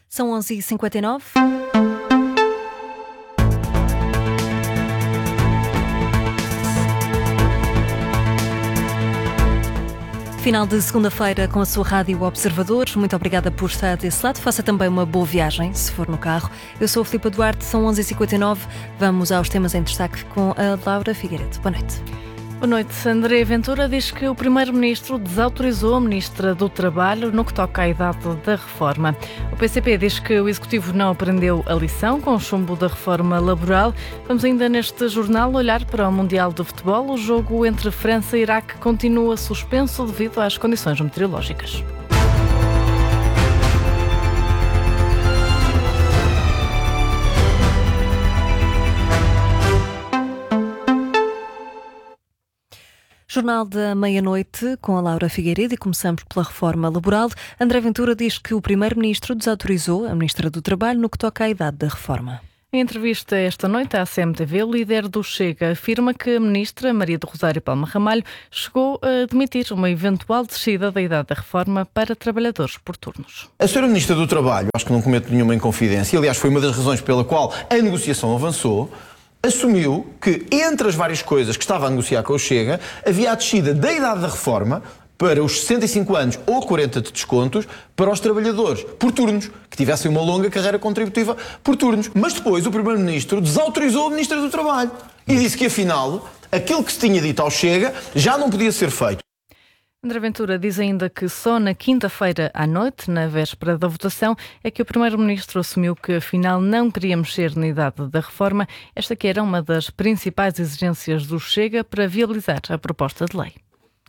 São 11h59. Final de segunda-feira com a sua Rádio Observador. Muito obrigada por estar desse lado. Faça também uma boa viagem, se for no carro. Eu sou a Filipa Duarte, são 11h59. Vamos aos temas em destaque com a Laura Figueiredo. Boa noite. Boa noite. André Ventura diz que o Primeiro-Ministro desautorizou a Ministra do Trabalho no que toca à idade da reforma. O PCP diz que o Executivo não aprendeu a lição com o chumbo da reforma laboral. Vamos ainda neste jornal olhar para o Mundial de Futebol. O jogo entre França e Iraque continua suspenso devido às condições meteorológicas. Jornal da meia-noite com a Laura Figueiredo e começamos pela reforma laboral. André Ventura diz que o Primeiro-Ministro desautorizou a Ministra do Trabalho no que toca à idade da reforma. Em entrevista esta noite à CMTV, o líder do Chega afirma que a Ministra Maria do Rosário Palma Ramalho chegou a admitir uma eventual descida da idade da reforma para trabalhadores por turnos. A Sra. Ministra do Trabalho, acho que não cometo nenhuma inconfidência, aliás foi uma das razões pela qual a negociação avançou, assumiu que, entre as várias coisas que estava a negociar com o Chega, havia a descida da idade da reforma para os 65 anos ou 40 de descontos para os trabalhadores por turnos, que tivessem uma longa carreira contributiva por turnos. Mas depois o Primeiro-Ministro desautorizou a Ministra do Trabalho e disse que, afinal, aquilo que se tinha dito ao Chega já não podia ser feito. André Ventura diz ainda que só na quinta-feira à noite, na véspera da votação, é que o Primeiro-Ministro assumiu que afinal não queria mexer na idade da reforma, esta que era uma das principais exigências do Chega para viabilizar a proposta de lei.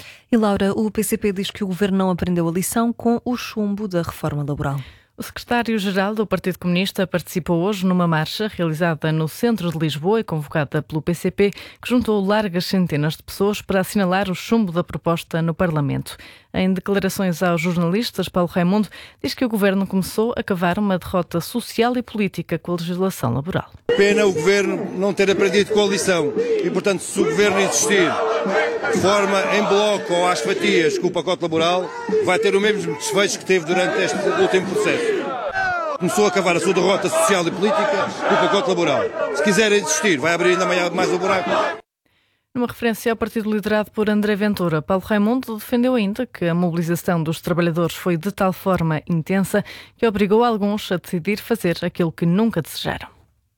E Laura, o PCP diz que o Governo não aprendeu a lição com o chumbo da reforma laboral. O secretário-geral do Partido Comunista participou hoje numa marcha realizada no centro de Lisboa e convocada pelo PCP, que juntou largas centenas de pessoas para assinalar o chumbo da proposta no Parlamento. Em declarações aos jornalistas, Paulo Raimundo diz que o Governo começou a cavar uma derrota social e política com a legislação laboral. Pena o Governo não ter aprendido com a lição e, portanto, se o Governo insistir de forma em bloco ou às fatias com o pacote laboral, vai ter o mesmo desfecho que teve durante este último processo. Começou a cavar a sua derrota social e política com o pacote laboral. Se quiser insistir, vai abrir ainda mais o buraco. Numa referência ao partido liderado por André Ventura, Paulo Raimundo defendeu ainda que a mobilização dos trabalhadores foi de tal forma intensa que obrigou alguns a decidir fazer aquilo que nunca desejaram.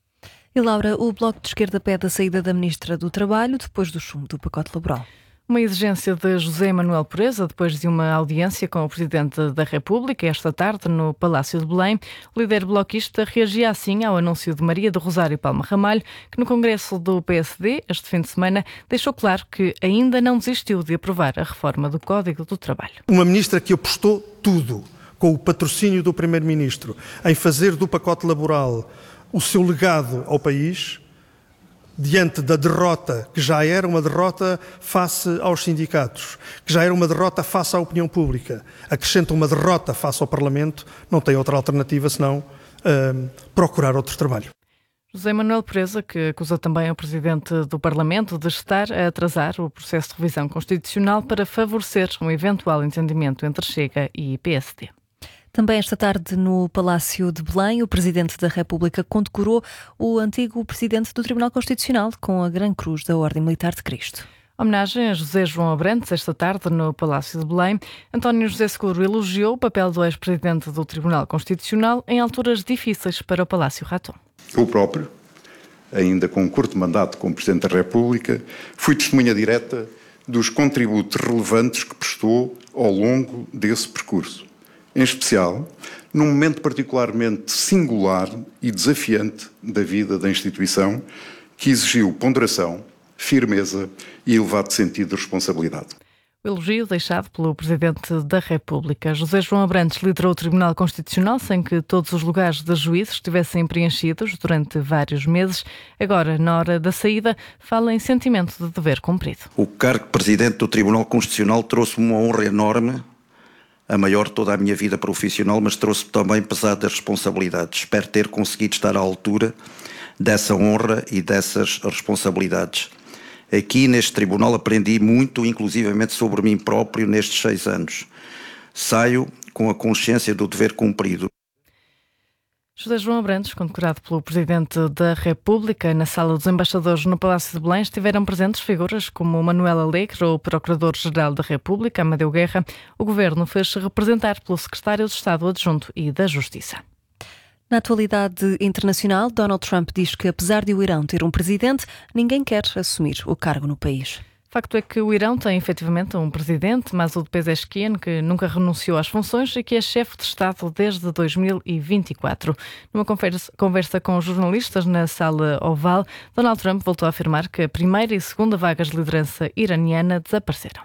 E Laura, o Bloco de Esquerda pede a saída da Ministra do Trabalho depois do chumbo do pacote laboral. Uma exigência de José Manuel Pureza, depois de uma audiência com o Presidente da República esta tarde no Palácio de Belém. O líder bloquista reagia assim ao anúncio de Maria do Rosário Palma Ramalho, que no Congresso do PSD, este fim de semana, deixou claro que ainda não desistiu de aprovar a reforma do Código do Trabalho. Uma ministra que apostou tudo, com o patrocínio do Primeiro-Ministro, em fazer do pacote laboral o seu legado ao país, diante da derrota, que já era uma derrota face aos sindicatos, que já era uma derrota face à opinião pública, acrescenta uma derrota face ao Parlamento, não tem outra alternativa senão procurar outro trabalho. José Manuel Pureza, que acusou também o Presidente do Parlamento de estar a atrasar o processo de revisão constitucional para favorecer um eventual entendimento entre Chega e PSD. Também esta tarde no Palácio de Belém, o Presidente da República condecorou o antigo Presidente do Tribunal Constitucional com a Gran Cruz da Ordem Militar de Cristo. Homenagem a José João Abrantes esta tarde no Palácio de Belém. António José Seguro elogiou o papel do ex-Presidente do Tribunal Constitucional em alturas difíceis para o Palácio Raton. Eu próprio, ainda com um curto mandato como Presidente da República, fui testemunha direta dos contributos relevantes que prestou ao longo desse percurso. Em especial, num momento particularmente singular e desafiante da vida da instituição, que exigiu ponderação, firmeza e elevado sentido de responsabilidade. O elogio deixado pelo Presidente da República. José João Abrantes liderou o Tribunal Constitucional sem que todos os lugares de juízes estivessem preenchidos durante vários meses. Agora, na hora da saída, fala em sentimento de dever cumprido. O cargo de Presidente do Tribunal Constitucional trouxe-me uma honra enorme, a maior de toda a minha vida profissional, mas trouxe-me também pesadas responsabilidades. Espero ter conseguido estar à altura dessa honra e dessas responsabilidades. Aqui neste tribunal aprendi muito, inclusivamente sobre mim próprio, nestes 6 anos. Saio com a consciência do dever cumprido. José João Abrantes, condecorado pelo Presidente da República, na Sala dos Embaixadores no Palácio de Belém, estiveram presentes figuras como Manuel Alegre, o Procurador-Geral da República, Amadeu Guerra. O Governo fez-se representar pelo Secretário de Estado Adjunto e da Justiça. Na atualidade internacional, Donald Trump diz que, apesar de o Irão ter um presidente, ninguém quer assumir o cargo no país. O facto é que o Irão tem efetivamente um presidente, Masoud Pezeshkian, que nunca renunciou às funções e que é chefe de Estado desde 2024. Numa conversa com os jornalistas na Sala Oval, Donald Trump voltou a afirmar que a primeira e segunda vagas de liderança iraniana desapareceram.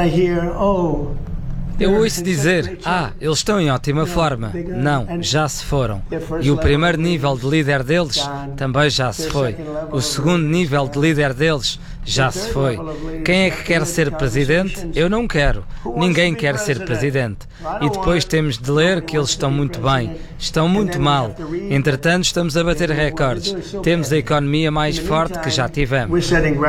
Eu ouço dizer, eles estão em ótima forma. Não, já se foram. E o primeiro nível de líder deles também já se foi. O segundo nível de líder deles já se foi. Quem é que quer ser presidente? Eu não quero. Ninguém quer ser presidente. E depois temos de ler que eles estão muito bem. Estão muito mal. Entretanto, estamos a bater recordes. Temos a economia mais forte que já tivemos.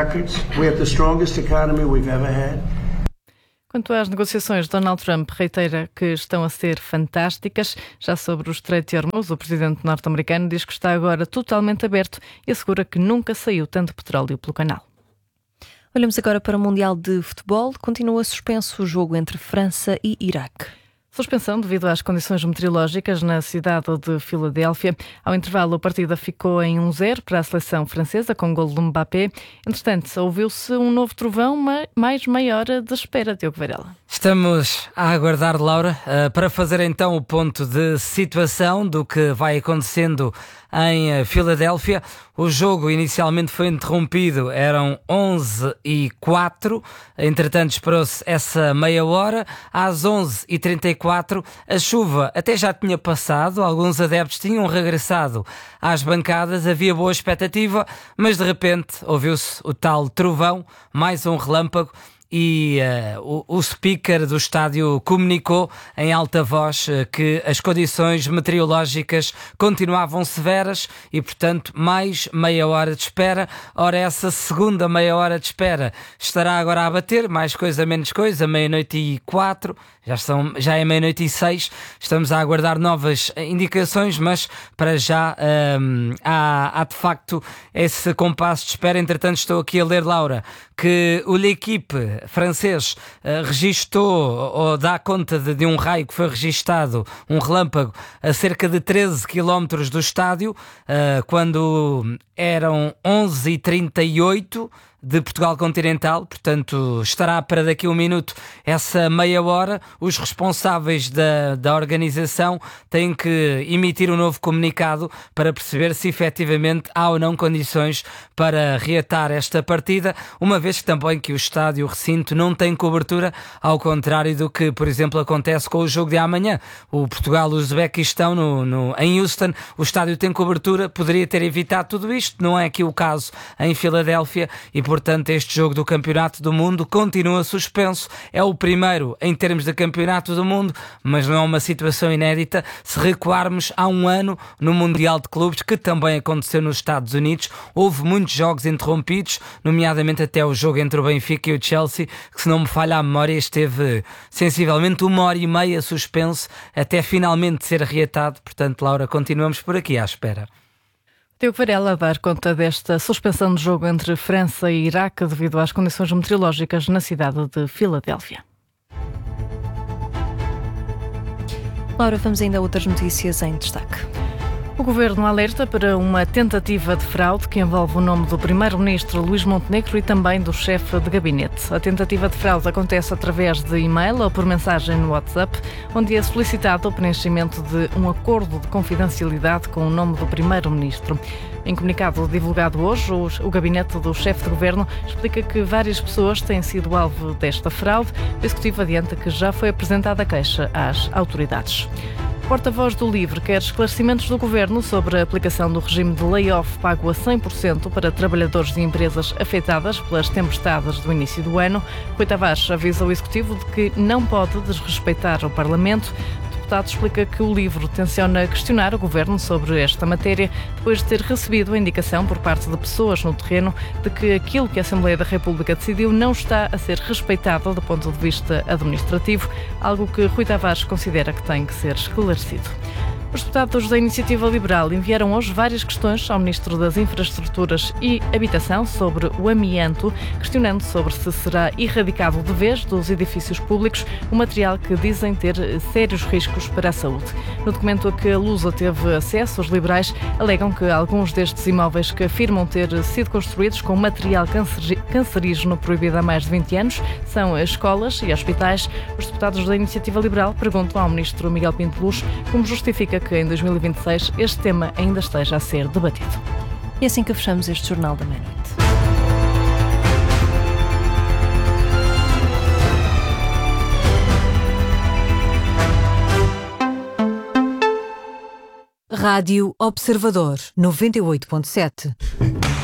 Quanto às negociações, Donald Trump reitera que estão a ser fantásticas. Já sobre o Estreito de Hormuz, o presidente norte-americano diz que está agora totalmente aberto e assegura que nunca saiu tanto petróleo pelo canal. Olhamos agora para o Mundial de Futebol. Continua suspenso o jogo entre França e Iraque. Suspensão devido às condições meteorológicas na cidade de Filadélfia. Ao intervalo, a partida ficou em 1-0 para a seleção francesa, com golo de Mbappé. Entretanto, ouviu-se um novo trovão, mais meia hora de espera, Diogo Varela. Estamos a aguardar, Laura, para fazer então o ponto de situação do que vai acontecendo em Filadélfia. O jogo inicialmente foi interrompido, eram 11h04, entretanto esperou-se essa meia hora. Às 11h34 a chuva até já tinha passado, alguns adeptos tinham regressado às bancadas, havia boa expectativa, mas de repente ouviu-se o tal trovão, mais um relâmpago. E o speaker do estádio comunicou em alta voz que as condições meteorológicas continuavam severas e, portanto, mais meia hora de espera. Ora, essa segunda meia hora de espera estará agora a bater, mais coisa, menos coisa, 00:04, já é 00:06, estamos a aguardar novas indicações, mas para já há de facto esse compasso de espera. Entretanto, estou aqui a ler, Laura, que o L'Équipe francês registou ou dá conta de um raio que foi registado, um relâmpago, a cerca de 13 km do estádio, quando eram 11h38 de Portugal Continental, portanto estará para daqui a um minuto essa meia hora. Os responsáveis da organização têm que emitir um novo comunicado para perceber se efetivamente há ou não condições para reatar esta partida, uma vez que também que o estádio, o recinto, não tem cobertura, ao contrário do que, por exemplo, acontece com o jogo de amanhã. O Portugal-Uzbequistão em Houston, o estádio tem cobertura, poderia ter evitado tudo isto, não é aqui o caso em Filadélfia e, portanto, este jogo do Campeonato do Mundo continua suspenso. É o primeiro em termos de Campeonato do Mundo, mas não é uma situação inédita se recuarmos há um ano no Mundial de Clubes, que também aconteceu nos Estados Unidos. Houve muitos jogos interrompidos, nomeadamente até o jogo entre o Benfica e o Chelsea, que, se não me falha a memória, esteve sensivelmente 1h30 suspenso até finalmente ser reatado. Portanto, Laura, continuamos por aqui à espera. Diogo Varela a dar conta desta suspensão de jogo entre França e Iraque devido às condições meteorológicas na cidade de Filadélfia. Laura, vamos ainda a outras notícias em destaque. O Governo alerta para uma tentativa de fraude que envolve o nome do Primeiro-Ministro Luís Montenegro e também do chefe de gabinete. A tentativa de fraude acontece através de e-mail ou por mensagem no WhatsApp, onde é solicitado o preenchimento de um acordo de confidencialidade com o nome do Primeiro-Ministro. Em comunicado divulgado hoje, o gabinete do chefe de governo explica que várias pessoas têm sido alvo desta fraude. O Executivo adianta que já foi apresentada a queixa às autoridades. O porta-voz do LIVRE quer esclarecimentos do Governo sobre a aplicação do regime de layoff pago a 100% para trabalhadores de empresas afetadas pelas tempestades do início do ano. Rui Tavares avisa o Executivo de que não pode desrespeitar o Parlamento. O deputado explica que o LIVRE tenciona questionar o Governo sobre esta matéria depois de ter recebido a indicação por parte de pessoas no terreno de que aquilo que a Assembleia da República decidiu não está a ser respeitado do ponto de vista administrativo, algo que Rui Tavares considera que tem que ser esclarecido. Os deputados da Iniciativa Liberal enviaram hoje várias questões ao Ministro das Infraestruturas e Habitação sobre o amianto, questionando sobre se será erradicado de vez dos edifícios públicos o material que dizem ter sérios riscos para a saúde. No documento a que a Lusa teve acesso, os liberais alegam que alguns destes imóveis que afirmam ter sido construídos com material cancerígeno proibido há mais de 20 anos são escolas e hospitais. Os deputados da Iniciativa Liberal perguntam ao Ministro Miguel Pinto Luz como justifica que em 2026 este tema ainda esteja a ser debatido. E é assim que fechamos este Jornal da Meia-Noite. Rádio Observador 98.7